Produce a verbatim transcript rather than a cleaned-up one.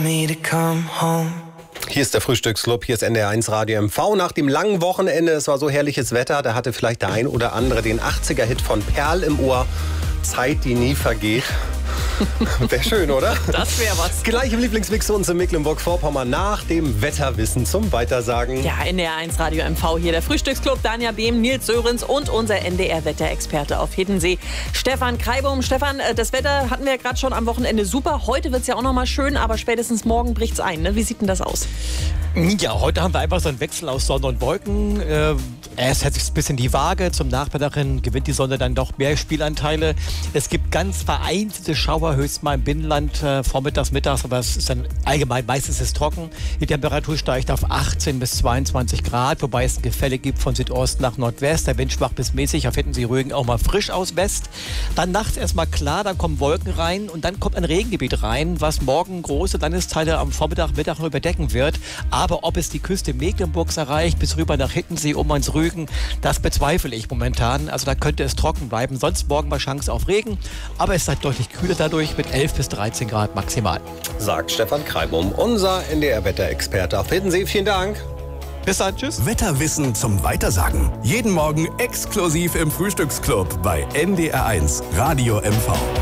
Me to come home. Hier ist der Frühstücksclub, hier ist N D R eins Radio M V. Nach dem langen Wochenende, es war so herrliches Wetter, da hatte vielleicht der ein oder andere den achtziger-Hit von Perl im Ohr. Zeit, die nie vergeht. Wäre schön, oder? Das wäre was. Gleich im Lieblingsmix für uns in Mecklenburg-Vorpommern nach dem Wetterwissen zum Weitersagen. Ja, N D R eins Radio M V hier, der Frühstücksclub, Danja Behm, Nils Sörensen und unser N D R-Wetterexperte auf Hiddensee, Stefan Kreibum. Stefan, das Wetter hatten wir ja gerade schon am Wochenende super. Heute wird es ja auch noch mal schön, aber spätestens morgen bricht es ein. Ne? Wie sieht denn das aus? Ja, heute haben wir einfach so einen Wechsel aus Sonne und Wolken. Äh, es hat sich ein bisschen die Waage. Zum Nachmittag hin gewinnt die Sonne dann doch mehr Spielanteile. Es gibt ganz vereinzelte Schauer, höchstens mal im Binnenland, äh, vormittags, mittags, aber es ist dann allgemein, meistens ist es trocken. Die Temperatur steigt auf achtzehn bis zweiundzwanzig Grad, wobei es ein Gefälle gibt von Südost nach Nordwest. Der Wind schwach bis mäßig, auf Hiddensee-Rügen auch mal frisch aus West. Dann nachts erstmal klar, dann kommen Wolken rein und dann kommt ein Regengebiet rein, was morgen große Landesteile am Vormittag, Mittag noch überdecken wird. Aber ob es die Küste Mecklenburgs erreicht, bis rüber nach Hiddensee, um ans Rügen, das bezweifle ich momentan. Also da könnte es trocken bleiben. Sonst morgen mal Chance auf Regen, aber es ist halt deutlich kühler dadurch mit elf bis dreizehn Grad maximal. Sagt Stefan Kreibum, unser N D R-Wetterexperte auf Hiddensee. Vielen Dank. Bis dann, tschüss. Wetterwissen zum Weitersagen. Jeden Morgen exklusiv im Frühstücksclub bei N D R eins Radio M V.